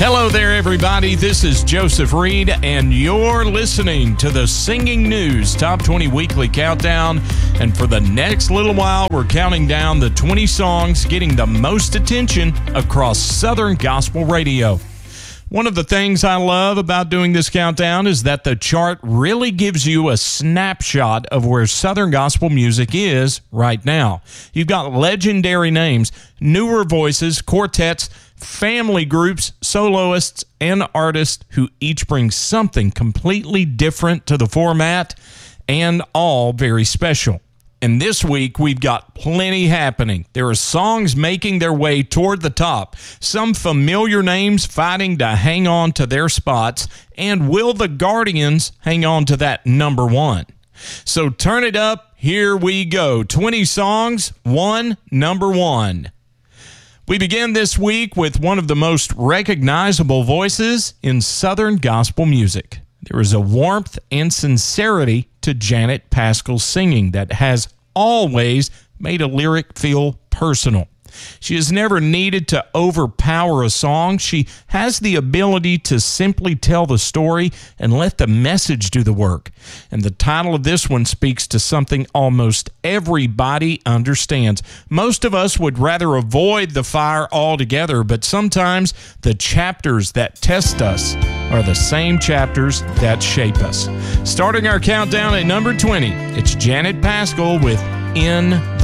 Hello there, everybody. This is Joseph Reed, and you're listening to the Singing News Top 20 Weekly Countdown. And for the next little while, we're counting down the 20 songs getting the most attention across Southern Gospel Radio. One of the things I love about doing this countdown is that the chart really gives you a snapshot of where Southern Gospel music is right now. You've got legendary names, newer voices, quartets, family groups, soloists, and artists who each bring something completely different to the format and all very special. And this week, we've got plenty happening. There are songs making their way toward the top, some familiar names fighting to hang on to their spots, and will the Guardians hang on to that number one? So turn it up. Here we go. 20 songs, number one. We begin this week with one of the most recognizable voices in Southern Gospel music. There is a warmth and sincerity to Janet Paschal's singing that has always made a lyric feel personal. She has never needed to overpower a song. She has the ability to simply tell the story and let the message do the work. And the title of this one speaks to something almost everybody understands. Most of us would rather avoid the fire altogether, but sometimes the chapters that test us are the same chapters that shape us. Starting our countdown at number 20, it's Janet Paschal with In the